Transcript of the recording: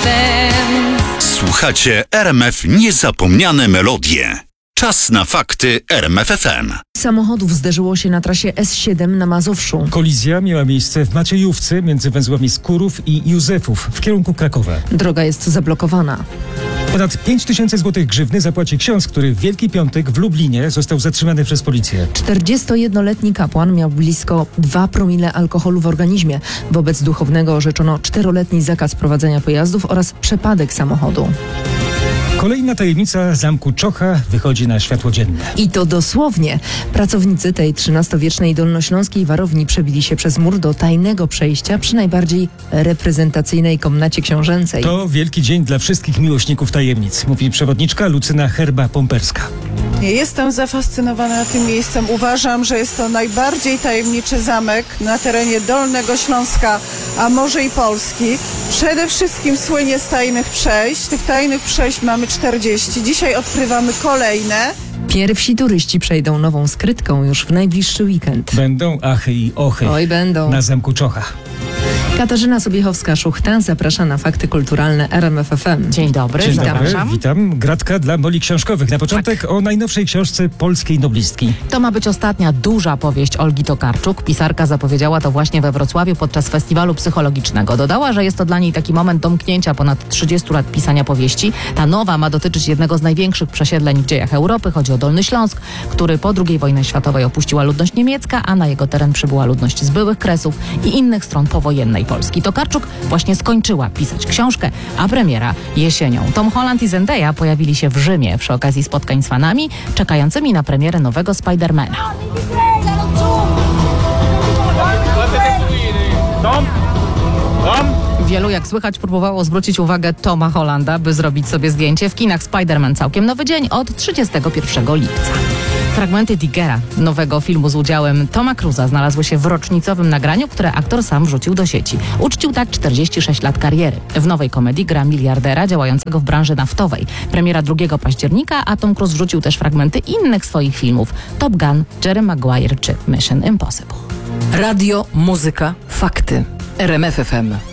FM. Słuchacie RMF Niezapomniane melodie. Czas na fakty RMF FM. Samochodów zderzyło się na trasie S7 na Mazowszu. Kolizja miała miejsce w Maciejówce między węzłami Skurów i Józefów w kierunku Krakowa. Droga jest zablokowana. Ponad 5000 złotych grzywny zapłaci ksiądz, który w Wielki Piątek w Lublinie został zatrzymany przez policję. 41-letni kapłan miał blisko 2 promile alkoholu w organizmie. Wobec duchownego orzeczono 4-letni zakaz prowadzenia pojazdów oraz przepadek samochodu. Kolejna tajemnica zamku Czocha wychodzi na światło dzienne. I to dosłownie. Pracownicy tej XIII-wiecznej dolnośląskiej warowni przebili się przez mur do tajnego przejścia przy najbardziej reprezentacyjnej komnacie książęcej. To wielki dzień dla wszystkich miłośników tajemnic, mówi przewodniczka Lucyna Herba-Pomperska. Jestem zafascynowana tym miejscem. Uważam, że jest to najbardziej tajemniczy zamek na terenie Dolnego Śląska, a może i Polski. Przede wszystkim słynie z tajnych przejść. Tych tajnych przejść mamy 40. Dzisiaj odkrywamy kolejne. Pierwsi turyści przejdą nową skrytką już w najbliższy weekend. Będą achy i ochy. Oj, będą. Na zamku Czocha. Katarzyna Sobiechowska-Szuchta zaprasza na fakty kulturalne RMF FM. Dzień dobry, Dzień dobry, zapraszam. witam. Gratka dla moli książkowych. Na początek o najnowszej książce polskiej noblistki. To ma być ostatnia duża powieść Olgi Tokarczuk. Pisarka zapowiedziała to właśnie we Wrocławiu podczas festiwalu psychologicznego. Dodała, że jest to dla niej taki moment domknięcia ponad 30 lat pisania powieści. Ta nowa ma dotyczyć jednego z największych przesiedleń w dziejach Europy. Chodzi o Dolny Śląsk, który po II wojnie światowej opuściła ludność niemiecka, a na jego teren przybyła ludność z byłych Kresów i innych stron powojennej Polski. Tokarczuk właśnie skończyła pisać książkę, a premiera jesienią. Tom Holland i Zendaya pojawili się w Rzymie przy okazji spotkań z fanami czekającymi na premierę nowego Spidermana. Wielu, jak słychać, próbowało zwrócić uwagę Toma Hollanda, by zrobić sobie zdjęcie. W kinach Spider-Man całkiem nowy dzień od 31 lipca. Fragmenty Diggera, nowego filmu z udziałem Toma Cruza, znalazły się w rocznicowym nagraniu, które aktor sam wrzucił do sieci. Uczcił tak 46 lat kariery. W nowej komedii gra miliardera działającego w branży naftowej. Premiera 2 października, a Tom Cruise wrzucił też fragmenty innych swoich filmów. Top Gun, Jerry Maguire czy Mission Impossible. Radio, muzyka, fakty. RMF FM.